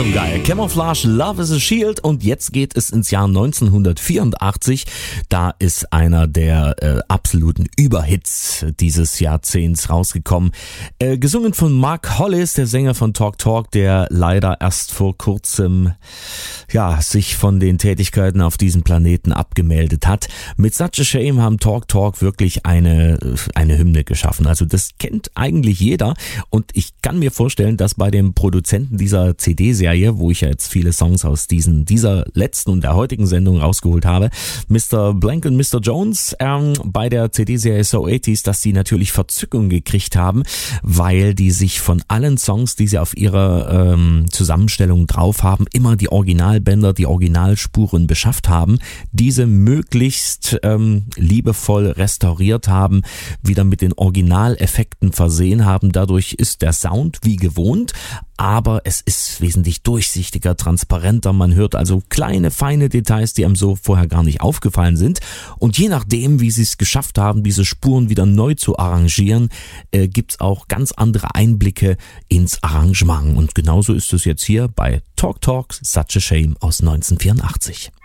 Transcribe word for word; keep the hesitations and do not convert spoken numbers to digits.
Geil. Camouflage, Love is a Shield, und jetzt geht es ins Jahr neunzehnhundertvierundachtzig. Da ist einer der äh, absoluten Überhits dieses Jahrzehnts rausgekommen. Äh, gesungen von Mark Hollis, der Sänger von Talk Talk, der leider erst vor kurzem ja sich von den Tätigkeiten auf diesem Planeten abgemeldet hat. Mit Such a Shame haben Talk Talk wirklich eine eine Hymne geschaffen. Also das kennt eigentlich jeder, und ich kann mir vorstellen, dass bei dem Produzenten dieser C D-Serie, wo ich ja jetzt viele Songs aus diesen dieser letzten und der heutigen Sendung rausgeholt habe, Mister Blank und Mister Jones, ähm, bei der C D-Serie So achtziger, dass die natürlich Verzückung gekriegt haben, weil die sich von allen Songs, die sie auf ihrer ähm, Zusammenstellung drauf haben, immer die Originalbänder, die Originalspuren beschafft haben, diese möglichst ähm, liebevoll restauriert haben, wieder mit den Originaleffekten versehen haben. Dadurch ist der Sound wie gewohnt, aber es ist wesentlich durchsichtiger, transparenter. Man hört also kleine, feine Details, die einem so vorher gar nicht aufgefallen sind. Und je nachdem, wie sie es geschafft haben, diese Spuren wieder neu zu arrangieren, äh, gibt's auch ganz andere Einblicke ins Arrangement. Und genauso ist es jetzt hier bei Talk Talk, Such a Shame aus neunzehnhundertvierundachtzig.